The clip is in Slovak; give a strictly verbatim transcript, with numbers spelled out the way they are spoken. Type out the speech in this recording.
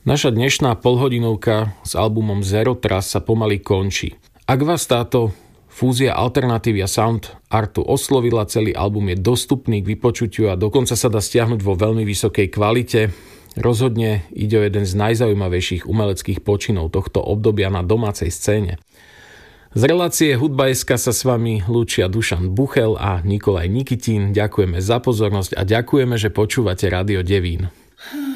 Naša dnešná polhodinovka s albumom Zero Trust sa pomaly končí. Ak vás táto fúzia alternatívy a sound artu oslovila, celý album je dostupný k vypočutiu a dokonca sa dá stiahnuť vo veľmi vysokej kvalite. Rozhodne ide o jeden z najzaujímavejších umeleckých počinov tohto obdobia na domácej scéne. Z relácie Hudba bodka es ká sa s vami lúčia Dušan Buchel a Nikolaj Nikitín. Ďakujeme za pozornosť a ďakujeme, že počúvate Rádio Devín.